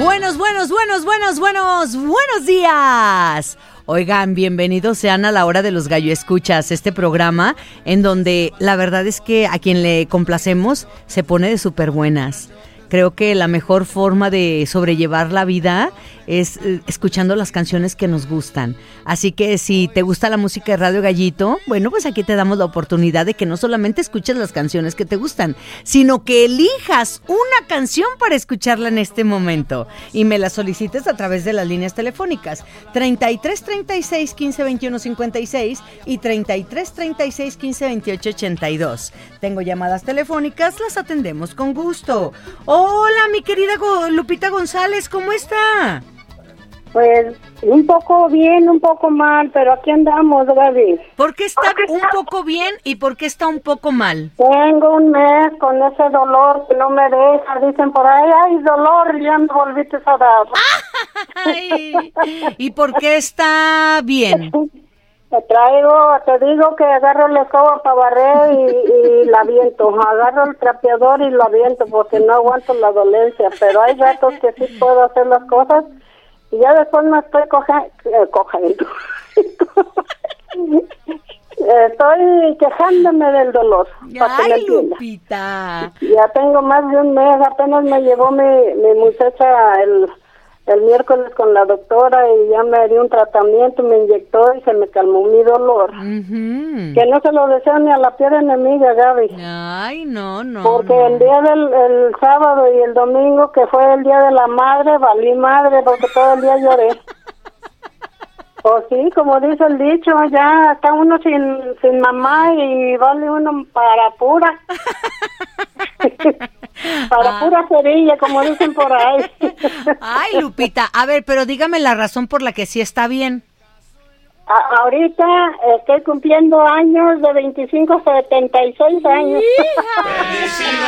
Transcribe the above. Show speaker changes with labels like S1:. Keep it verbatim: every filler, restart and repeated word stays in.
S1: Buenos, buenos, buenos, buenos, buenos, buenos días. Oigan, bienvenidos sean a la hora de los gallo escuchas, este programa en donde la verdad es que a quien le complacemos se pone de súper buenas. Creo que la mejor forma de sobrellevar la vida es eh, escuchando las canciones que nos gustan. Así que si te gusta la música de Radio Gallito, bueno, pues aquí te damos la oportunidad de que no solamente escuches las canciones que te gustan, sino que elijas una canción para escucharla en este momento y me la solicites a través de las líneas telefónicas treinta y tres, treinta y seis, quince, veintiuno, cincuenta y seis y treinta y tres, treinta y seis, quince, veintiocho, ochenta y dos. Tengo llamadas telefónicas, las atendemos con gusto. Hola, mi querida Go- Lupita González, ¿cómo está?
S2: Pues un poco bien, un poco mal, pero aquí andamos, Gaby.
S1: ¿Por qué está un poco bien y por qué está un poco mal?
S2: Tengo un mes con ese dolor que no me deja. Dicen por ahí, ay, dolor, ya me volviste a dar.
S1: Ay, ¿y por qué está bien?
S2: Te traigo, te digo que agarro la escoba para barrer y, y la aviento. Agarro el trapeador y lo aviento porque no aguanto la dolencia. Pero hay ratos que sí puedo hacer las cosas y ya después me estoy coja, eh, cogiendo. Estoy quejándome del dolor.
S1: Ay, Lupita.
S2: Ya tengo más de un mes, apenas me llevó mi, mi muchacha el... el miércoles con la doctora y ya me dio un tratamiento, me inyectó y se me calmó mi dolor.
S1: Uh-huh.
S2: Que no se lo deseo ni a la peor enemiga, Gaby.
S1: Ay, no, no.
S2: Porque
S1: no.
S2: el día del el sábado y el domingo, que fue el día de la madre, valí madre porque todo el día lloré. Pues sí, como dice el dicho, ya está uno sin, sin mamá y vale uno para pura. Para ah. pura cerilla, como dicen por ahí.
S1: Ay, Lupita, a ver, pero dígame la razón por la que sí está bien.
S2: A- ahorita estoy cumpliendo años de veinticinco a setenta y seis años.